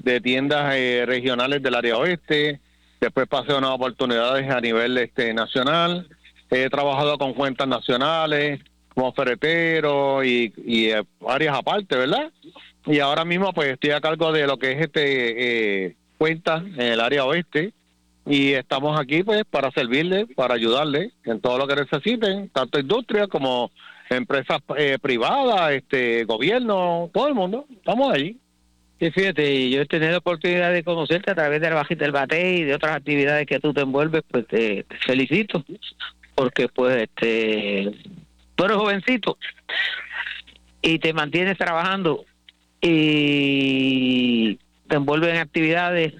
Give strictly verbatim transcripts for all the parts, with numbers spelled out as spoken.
de tiendas eh, regionales del área oeste. Después pasé unas oportunidades a nivel este nacional. He trabajado con cuentas nacionales como ferretero y, y eh, áreas aparte, ¿verdad? Y ahora mismo pues estoy a cargo de lo que es este eh, cuentas en el área oeste. Y estamos aquí pues para servirles, para ayudarles en todo lo que necesiten, tanto industria como empresas eh, privadas, este gobierno, todo el mundo. Estamos allí. Sí, fíjate, yo he tenido la oportunidad de conocerte a través de la bajita del bate y de otras actividades que tú te envuelves, pues te, te felicito, porque pues este tú eres jovencito y te mantienes trabajando y te envuelves en actividades.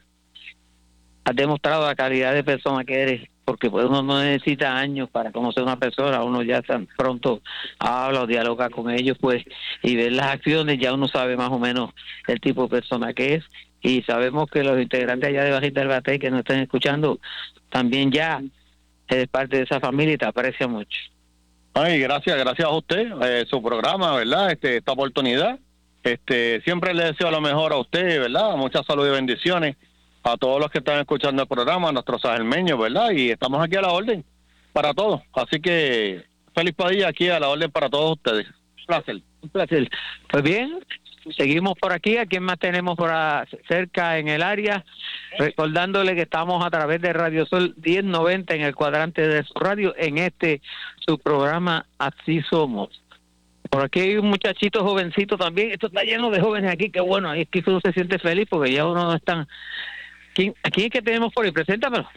Has demostrado la calidad de persona que eres, porque pues uno no necesita años para conocer a una persona, uno ya tan pronto habla o dialoga con ellos, pues, y ver las acciones, ya uno sabe más o menos el tipo de persona que es, y sabemos que los integrantes allá de Bajita del Batey que nos están escuchando, también ya eres parte de esa familia y te aprecia mucho. Ay, gracias, gracias a usted, eh, su programa, ¿verdad? Este, esta oportunidad. Este, siempre le deseo lo mejor a usted, ¿verdad? Mucha salud y bendiciones a todos los que están escuchando el programa, a nuestros sajelmeños, ¿verdad? Y estamos aquí a la orden para todos. Así que feliz Padilla aquí a la orden para todos ustedes. Un placer. Un placer. Pues bien, seguimos por aquí. ¿A quién más tenemos por cerca en el área? Recordándole que estamos a través de Radio Sol diez noventa en el cuadrante de su radio en este su programa Así Somos. Por aquí hay un muchachito jovencito también. Esto está lleno de jóvenes aquí. Qué bueno. Ahí es que uno se siente feliz porque ya uno no está... ¿Quién, ¿Aquí es que tenemos por ahí? Preséntamelo.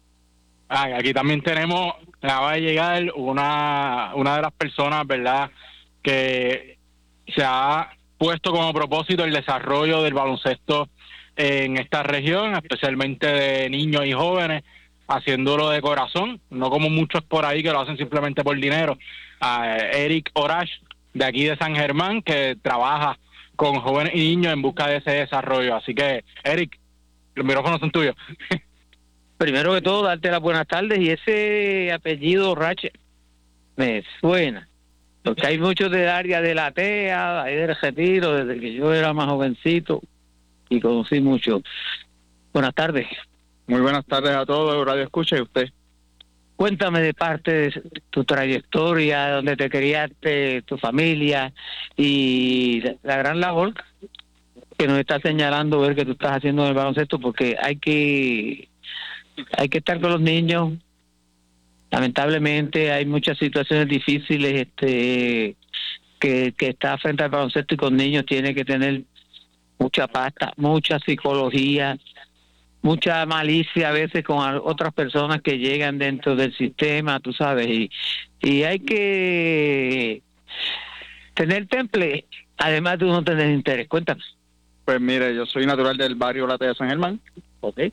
Ah, aquí también tenemos, acaba de llegar una, una de las personas, ¿verdad?, que se ha puesto como propósito el desarrollo del baloncesto en esta región, especialmente de niños y jóvenes, haciéndolo de corazón, no como muchos por ahí que lo hacen simplemente por dinero. A Eric Orash, de aquí de San Germán, que trabaja con jóvenes y niños en busca de ese desarrollo. Así que, Eric, los micrófonos son tuyos. Primero que todo, darte las buenas tardes. Y ese apellido Rache me suena, porque hay muchos del área de la T E A, ahí del Retiro, desde que yo era más jovencito y conocí mucho. Buenas tardes. Muy buenas tardes a todos, Radio Escucha y usted. Cuéntame de parte de tu trayectoria, donde te criaste, tu familia y la, la gran labor que nos está señalando ver que tú estás haciendo en el baloncesto, porque hay que hay que estar con los niños. Lamentablemente hay muchas situaciones difíciles este que, que está frente al baloncesto, y con niños tiene que tener mucha pasta, mucha psicología, mucha malicia a veces con otras personas que llegan dentro del sistema, tú sabes, y, y hay que tener temple, además de uno tener interés. Cuéntame. Pues mire, yo soy natural del barrio La T de San Germán. Okay.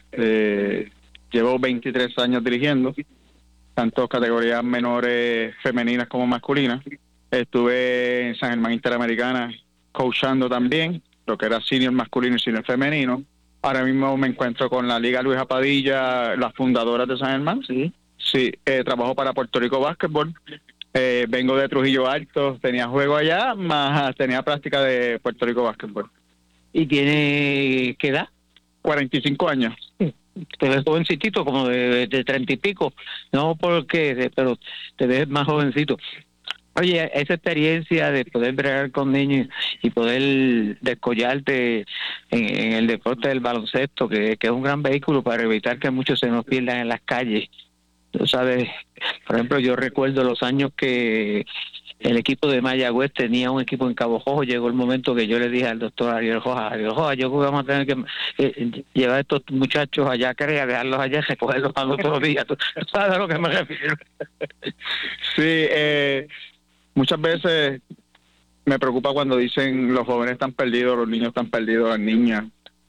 Este, llevo veintitrés años dirigiendo, tanto categorías menores femeninas como masculinas. Estuve en San Germán Interamericana coachando también, lo que era senior masculino y senior femenino. Ahora mismo me encuentro con la Liga Luisa Padilla, las fundadoras de San Germán. Sí. Sí, eh, trabajo para Puerto Rico Basketball. Eh, vengo de Trujillo Alto, tenía juego allá, más tenía práctica de Puerto Rico Basketball. ¿Y tiene qué edad? cuarenta y cinco años. Te ves jovencito, como de, de treinta y pico, no porque, pero te ves más jovencito. Oye, esa experiencia de poder bregar con niños y poder descollarte en, en el deporte del baloncesto, que, que es un gran vehículo para evitar que muchos se nos pierdan en las calles. Tú sabes, por ejemplo, yo recuerdo los años que el equipo de Mayagüez tenía un equipo en Cabo Jojo. Llegó el momento que yo le dije al doctor Ariel Joja, Ariel Joja, yo creo que vamos a tener que eh, llevar a estos muchachos allá, crea, dejarlos allá, recogerlos al otro día. ¿Tú, tú sabes a lo que me refiero? Sí, eh, muchas veces me preocupa cuando dicen los jóvenes están perdidos, los niños están perdidos, las niñas.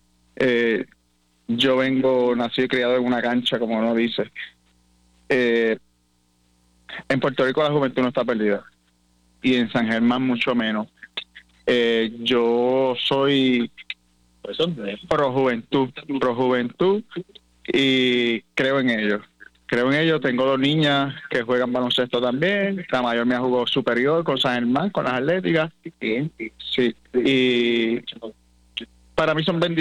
Eh, yo vengo, nací y criado en una cancha, como uno dice. Eh, en Puerto Rico la juventud no está perdida, y en San Germán mucho menos. Eh, yo soy pro juventud, pro juventud, y creo en ellos. Creo en ellos. Tengo dos niñas que juegan baloncesto también. La mayor me ha jugado superior con San Germán, con las atléticas. Sí, y para mí son bendiciones.